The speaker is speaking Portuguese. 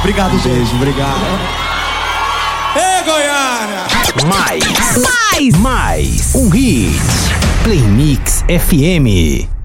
Obrigado, gente. Beijo, obrigado. Ê, Goiânia! Mais um hit. Play Mix FM.